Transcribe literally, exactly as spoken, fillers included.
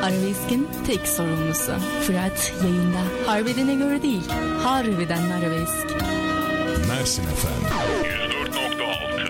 Arabesk'in tek sorumlusu. Fırat yayında. Harbedene göre değil, Harbiden'le Arabesk. Mersin efendim.